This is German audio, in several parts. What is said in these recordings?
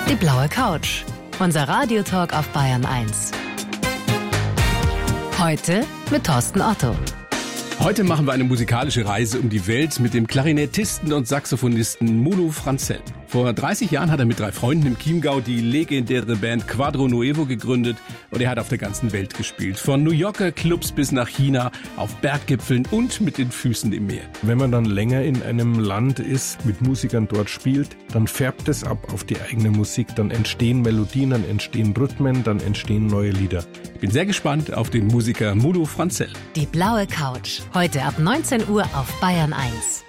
Die blaue Couch. Unser Radiotalk auf Bayern 1. Heute mit Thorsten Otto. Heute machen wir eine musikalische Reise um die Welt mit dem Klarinettisten und Saxophonisten Mulu Franzell. Vor 30 Jahren hat er mit 3 Freunden im Chiemgau die legendäre Band Quadro Nuevo gegründet und er hat auf der ganzen Welt gespielt. Von New Yorker Clubs bis nach China, auf Berggipfeln und mit den Füßen im Meer. Wenn man dann länger in einem Land ist, mit Musikern dort spielt, dann färbt es ab auf die eigene Musik. Dann entstehen Melodien, dann entstehen Rhythmen, dann entstehen neue Lieder. Ich bin sehr gespannt auf den Musiker Mulu Franzell. Die blaue Couch. Heute ab 19 Uhr auf Bayern 1.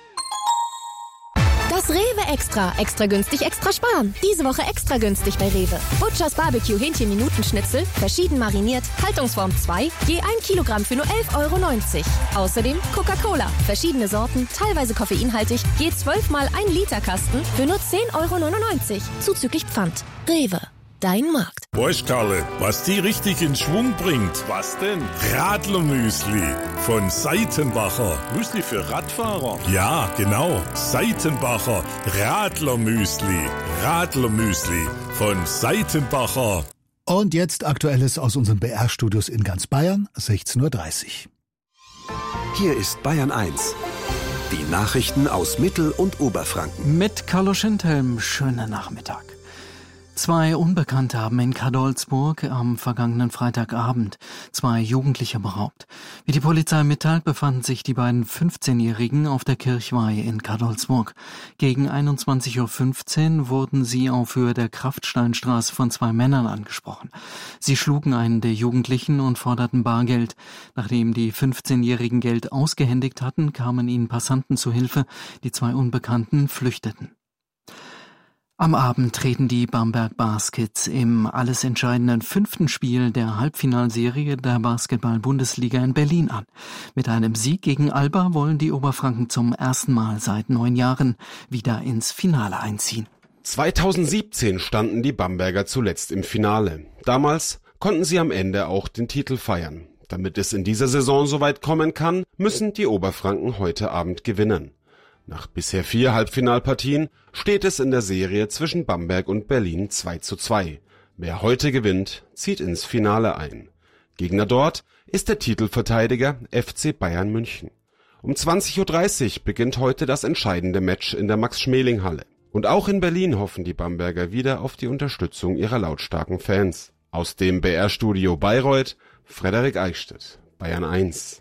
Das Rewe Extra. Extra günstig, extra sparen. Diese Woche extra günstig bei Rewe. Butchers Barbecue Hähnchen-Minutenschnitzel, verschieden mariniert, Haltungsform 2, je 1 Kilogramm für nur 11,90 €. Außerdem Coca-Cola, verschiedene Sorten, teilweise koffeinhaltig, je 12 mal 1 Liter Kasten für nur 10,99 €. Zuzüglich Pfand. Rewe. Dein Markt. Weißt Karle, was die richtig in Schwung bringt? Was denn? Radlermüsli von Seitenbacher. Müsli für Radfahrer? Ja, genau. Seitenbacher Radlermüsli. Radlermüsli von Seitenbacher. Und jetzt Aktuelles aus unseren BR-Studios in ganz Bayern, 16:30 Uhr. Hier ist Bayern 1. Die Nachrichten aus Mittel- und Oberfranken. Mit Carlo Schindhelm, schönen Nachmittag. 2 Unbekannte haben in Cadolzburg am vergangenen Freitagabend 2 Jugendliche beraubt. Wie die Polizei mitteilt, befanden sich die beiden 15-Jährigen auf der Kirchweih in Cadolzburg. Gegen 21:15 Uhr wurden sie auf Höhe der Kraftsteinstraße von 2 Männern angesprochen. Sie schlugen einen der Jugendlichen und forderten Bargeld. Nachdem die 15-Jährigen Geld ausgehändigt hatten, kamen ihnen Passanten zu Hilfe. Die 2 Unbekannten flüchteten. Am Abend treten die Bamberg Baskets im alles entscheidenden 5. Spiel der Halbfinalserie der Basketball-Bundesliga in Berlin an. Mit einem Sieg gegen Alba wollen die Oberfranken zum ersten Mal seit 9 Jahren wieder ins Finale einziehen. 2017 standen die Bamberger zuletzt im Finale. Damals konnten sie am Ende auch den Titel feiern. Damit es in dieser Saison soweit kommen kann, müssen die Oberfranken heute Abend gewinnen. Nach bisher 4 Halbfinalpartien steht es in der Serie zwischen Bamberg und Berlin 2:2. Wer heute gewinnt, zieht ins Finale ein. Gegner dort ist der Titelverteidiger FC Bayern München. Um 20:30 Uhr beginnt heute das entscheidende Match in der Max-Schmeling-Halle. Und auch in Berlin hoffen die Bamberger wieder auf die Unterstützung ihrer lautstarken Fans. Aus dem BR-Studio Bayreuth, Frederik Eichstädt, Bayern 1.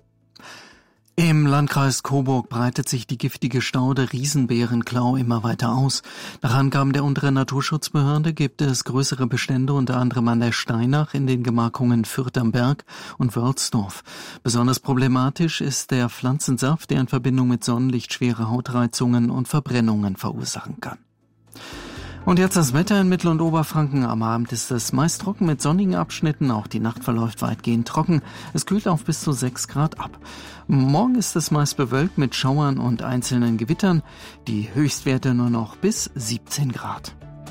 Im Landkreis Coburg breitet sich die giftige Staude Riesenbärenklau immer weiter aus. Nach Angaben der unteren Naturschutzbehörde gibt es größere Bestände unter anderem an der Steinach in den Gemarkungen Fürth am Berg und Wölsdorf. Besonders problematisch ist der Pflanzensaft, der in Verbindung mit Sonnenlicht schwere Hautreizungen und Verbrennungen verursachen kann. Und jetzt das Wetter in Mittel- und Oberfranken. Am Abend ist es meist trocken mit sonnigen Abschnitten. Auch die Nacht verläuft weitgehend trocken. Es kühlt auf bis zu 6 Grad ab. Morgen ist es meist bewölkt mit Schauern und einzelnen Gewittern. Die Höchstwerte nur noch bis 17 Grad.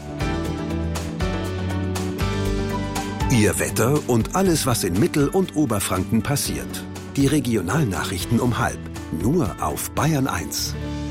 Ihr Wetter und alles, was in Mittel- und Oberfranken passiert. Die Regionalnachrichten um 12:30. Nur auf Bayern 1.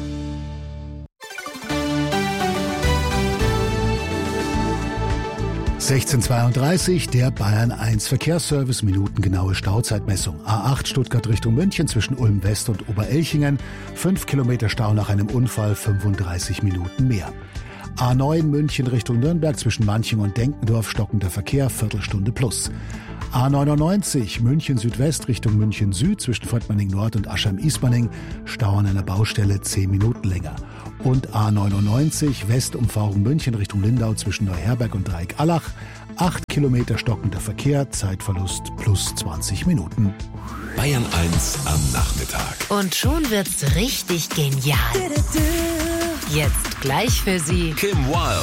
(16:32 Uhr), der Bayern 1 Verkehrsservice, minutengenaue Stauzeitmessung. A8 Stuttgart Richtung München zwischen Ulm West und Oberelchingen, 5 Kilometer Stau nach einem Unfall, 35 Minuten mehr. A9 München Richtung Nürnberg zwischen Manching und Denkendorf, stockender Verkehr, Viertelstunde plus. A99 München Südwest Richtung München Süd zwischen Fortmanning Nord und Aschheim-Ismaning, Stau an einer Baustelle 10 Minuten länger. Und A99 Westumfahrung München Richtung Lindau zwischen Neuherberg und Dreieck-Allach, 8 Kilometer stockender Verkehr, Zeitverlust plus 20 Minuten. Bayern 1 am Nachmittag. Und schon wird's richtig genial. Jetzt gleich für Sie Kim Wilde